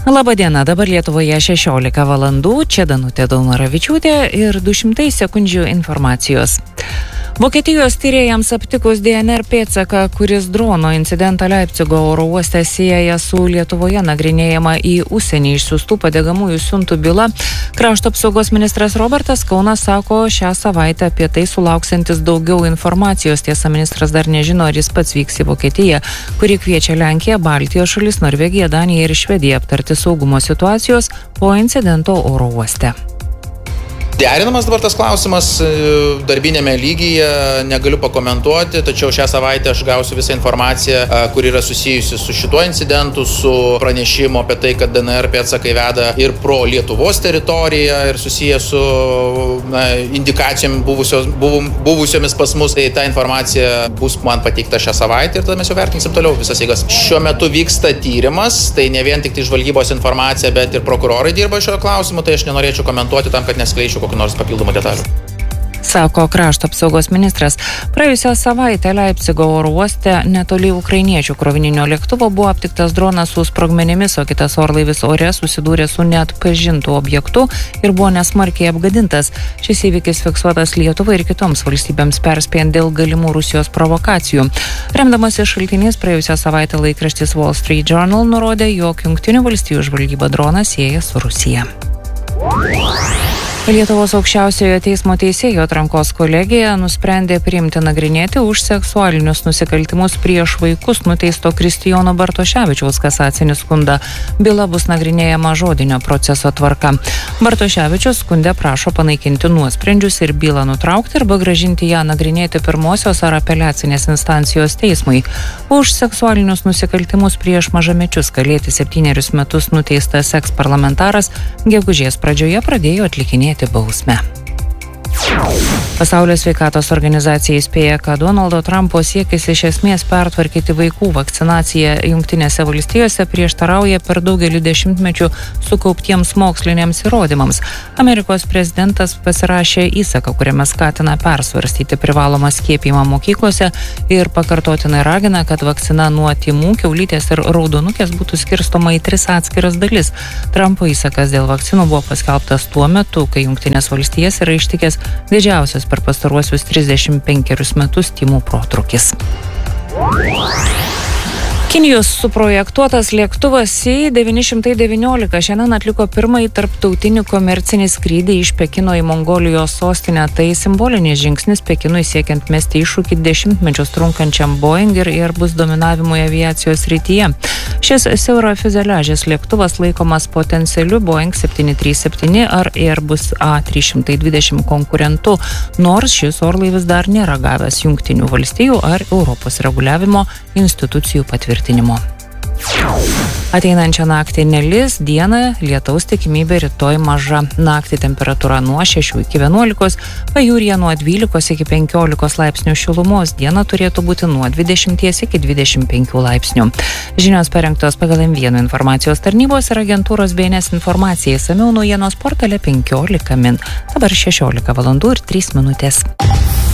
Labadiena, dabar Lietuvoje 16 valandų, čia Danutė Daunoravičiūtė ir 200 sekundžių informacijos. Vokietijos tyrėjams aptikus DNR pėdsaką, kuris drono incidentą Leipcigo oro uoste sieja su Lietuvoje nagrinėjama į užsienį išsiųstų padegamųjų siuntų byla, krašto apsaugos ministras Robertas Kaunas sako šią savaitę apie tai sulauksiantis daugiau informacijos. Tiesa, ministras dar nežino, ar jis pats vyks į Vokietiją, kuri kviečia Lenkiją, Baltijos šalis, Norvegiją, Daniją ir Švediją aptarti saugumo situacijos po incidento oro uoste. Derinamas dabar tas klausimas darbinėme lygyje, negaliu pakomentuoti, tačiau šią savaitę aš gausiu visą informaciją, kuri yra susijusi su šituo incidentu, su pranešimu apie tai, kad DNR pėdsakai veda ir pro Lietuvos teritoriją ir susiję su indikacijom buvusiomis pas mus. Tai ta informacija bus man pateikta šią savaitę ir tada mes jau vertinsim toliau visas jėgas. Šiuo metu vyksta tyrimas, tai ne vien tik tai žvalgybos informacija, bet ir prokurorai dirba šio klausimu, tai aš nenorėčiau komentuoti tam, kad neskleičiau kokių nors papildomų detalių. Sako krašto apsaugos ministras. Praėjusią savaitę Leipcigo oro uoste netoli ukrainiečių krovininio lėktuvo buvo aptiktas dronas su sprogmenimis, o kitas orlaivis ore susidūrė su neatpažintu objektu ir buvo nesmarkiai apgadintas. Šis įvykis fiksuotas Lietuvai ir kitoms valstybėms perspėjant dėl galimų Rusijos provokacijų. Remdamasis šaltiniais, praėjusią savaitę laikraštis Wall Street Journal nurodė, jog Jungtinių valstijų žvalgyba droną sieja su Rusija. Lietuvos aukščiausiojo teismo teisėjų atrankos kolegija nusprendė priimti nagrinėti už seksualinius nusikaltimus prieš vaikus nuteisto Kristijono Bartoševičiaus kasacinį skundą. Byla bus nagrinėjama žodinio proceso tvarka. Bartoševičius skunde prašo panaikinti nuosprendžius ir bylą nutraukti arba grąžinti ją nagrinėti pirmosios ar apeliacinės instancijos teismui. Už seksualinius nusikaltimus prieš mažamečius kalėti 7 metus nuteistas eksparlamentaras gegužės pradžioje pradėjo atlikinėti bausmę. Pasaulio sveikatos organizacija įspėja, kad Donaldo Trumpo siekis iš esmės pertvarkyti vaikų vakcinaciją Jungtinėse valstijose prieštarauja per daugelį dešimtmečių sukauptiems moksliniams įrodymams. Amerikos prezidentas pasirašė įsaką, kuriame skatina persvarstyti privalomą skiepijimą mokyklose ir pakartotinai ragina, kad vakcina nuo tymų, kiaulytės ir raudonukės būtų skirstoma į 3 atskiras dalis. Trumpo įsakas dėl vakcinų buvo paskelbtas tuo metu, kai Jungtinės valstijas yra ištikęs didžiausias per pastaruosius 35 metus tymų protrūkis. Kinijos suprojektuotas lėktuvas C-919 šiandien atliko pirmąjį tarptautinį komercinį skrydį iš Pekino į Mongolijos sostinę. Tai simbolinis žingsnis Pekinui siekiant mesti iššūkį dešimtmečius trunkančiam Boeing ir Airbus dominavimui aviacijos srityje. Šis siaurafiuzeliažis lėktuvas laikomas potencialiu Boeing 737 ar Airbus A320 konkurentu, nors šis orlaivis dar nėra gavęs Jungtinių valstijų ar Europos reguliavimo institucijų patvirtinimo. Ateinančią naktį nelis, dieną lietaus tikimybė rytoj maža. Naktį temperatūra nuo 6 iki 11, pajūryje nuo 12 iki 15 laipsnių šilumos, diena turėtų būti nuo 20 iki 25 laipsnių. Žinios parengtos pagal M1 informacijos tarnybos ir agentūros BNS informacija. Išsamiau naujienos portale 15 min. Dabar 16 valandų ir 3 minutės.